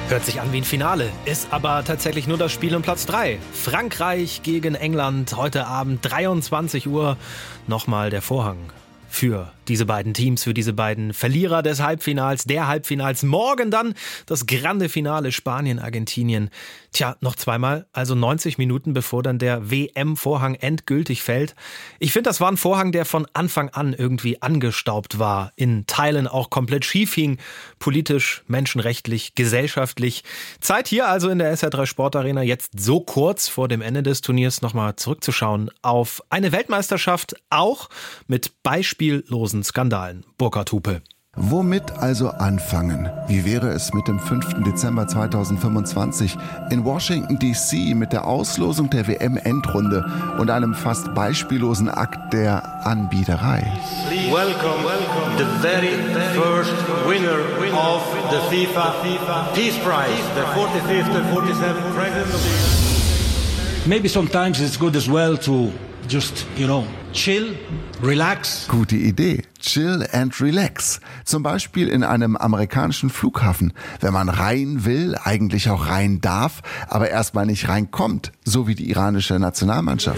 Hört sich an wie ein Finale, ist aber tatsächlich nur das Spiel um Platz 3. Frankreich gegen England, heute Abend 23 Uhr. Nochmal der Vorhang für diese beiden Teams, für diese beiden Verlierer des Halbfinals, der Halbfinals. Morgen dann das grande Finale Spanien-Argentinien. Tja, noch zweimal, also 90 Minuten, bevor dann der WM-Vorhang endgültig fällt. Ich finde, das war ein Vorhang, der von Anfang an irgendwie angestaubt war, in Teilen auch komplett schief hing, politisch, menschenrechtlich, gesellschaftlich. Zeit hier also in der SR3 Sportarena, jetzt so kurz vor dem Ende des Turniers nochmal zurückzuschauen auf eine Weltmeisterschaft, auch mit beispiellosen Skandalen. Burkhard Hupe. Womit also anfangen? Wie wäre es mit dem 5. Dezember 2025 in Washington D.C. mit der Auslosung der WM-Endrunde und einem fast beispiellosen Akt der Anbiederei? Welcome the very first winner of the FIFA Peace Prize, the 45th and 47th President of the... Maybe sometimes it's good as well to just, chill, relax. Gute Idee. Chill and relax. Zum Beispiel in einem amerikanischen Flughafen. Wenn man rein will, eigentlich auch rein darf, aber erstmal nicht reinkommt. So wie die iranische Nationalmannschaft.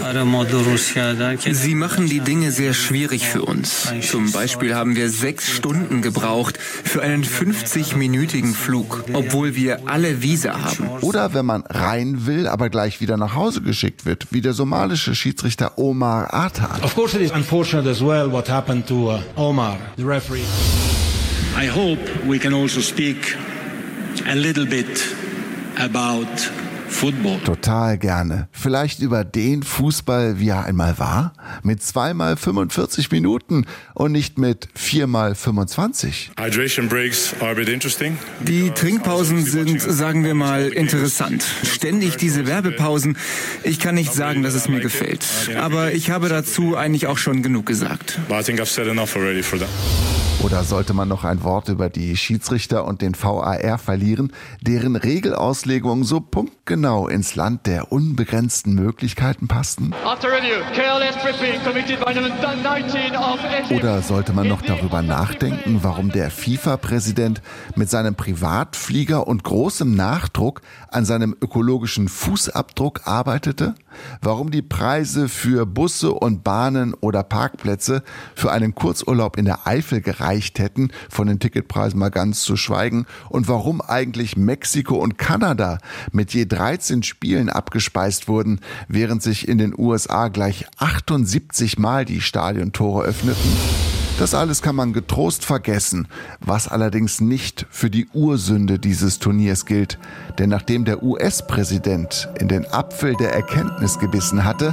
Sie machen die Dinge sehr schwierig für uns. Zum Beispiel haben wir 6 Stunden gebraucht für einen 50-minütigen Flug, obwohl wir alle Visa haben. Oder wenn man rein will, aber gleich wieder nach Hause geschickt wird, wie der somalische Schiedsrichter Omar Atan. Of course it is unfortunate as well what happened to Omar, the referee. I hope we can also speak a little bit about football. Total gerne. Vielleicht über den Fußball, wie er einmal war? Mit 2x45 Minuten und nicht mit 4x25. Hydration breaks are a bit interesting. Die Trinkpausen sind, sagen wir mal, interessant. Ständig diese Werbepausen. Ich kann nicht sagen, dass es mir gefällt. Aber ich habe dazu eigentlich auch schon genug gesagt. But I think I've said enough already for that. Oder sollte man noch ein Wort über die Schiedsrichter und den VAR verlieren, deren Regelauslegungen so punktgenau ins Land der unbegrenzten Möglichkeiten passten? Oder sollte man noch darüber nachdenken, warum der FIFA-Präsident mit seinem Privatflieger und großem Nachdruck an seinem ökologischen Fußabdruck arbeitete? Warum die Preise für Busse und Bahnen oder Parkplätze für einen Kurzurlaub in der Eifel gereicht hätten, von den Ticketpreisen mal ganz zu schweigen, und warum eigentlich Mexiko und Kanada mit je 13 Spielen abgespeist wurden, während sich in den USA gleich 78 Mal die Stadiontore öffneten. Das alles kann man getrost vergessen, was allerdings nicht für die Ursünde dieses Turniers gilt. Denn nachdem der US-Präsident in den Apfel der Erkenntnis gebissen hatte,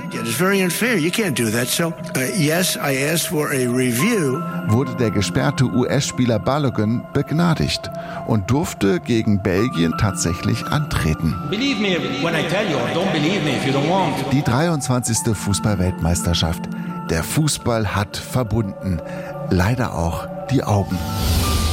wurde der gesperrte US-Spieler Balogun begnadigt und durfte gegen Belgien tatsächlich antreten. Die 23. Fußball-Weltmeisterschaft. Der Fußball hat verbunden. Leider auch die Augen.